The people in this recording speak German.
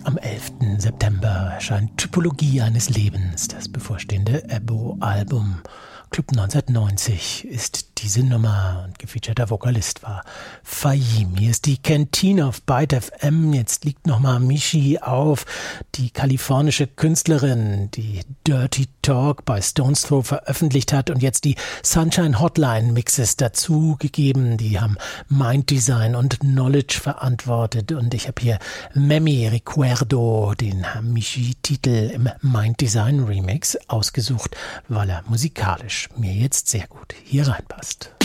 Am 11. September erscheint Typologie eines Lebens, das bevorstehende Ebo-Album. Club 1990 ist diese Nummer und gefeaturter Vokalist war Fahim. Hier ist die Canteen auf Byte FM. Jetzt liegt nochmal Michi auf, die kalifornische Künstlerin, die Dirty Talk bei Stones Throw veröffentlicht hat und jetzt die Sunshine Hotline Mixes dazu gegeben. Die haben Mind Design und Knowledge verantwortet und ich habe hier Memi Recuerdo, den Michi-Titel im Mind Design Remix ausgesucht, weil er musikalisch mir jetzt sehr gut hier reinpasst.